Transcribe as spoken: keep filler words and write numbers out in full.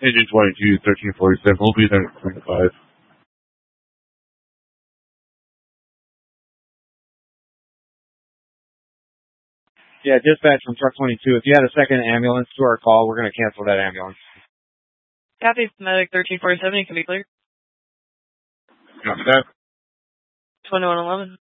Agent twenty-two, thirteen forty-seven. We'll be there at twenty-five. Yeah, dispatch from truck twenty-two. If you had a second ambulance to our call, we're going to cancel that ambulance. Copy, medic thirteen forty-seven. You can be cleared. Copy that. twenty-one eleven.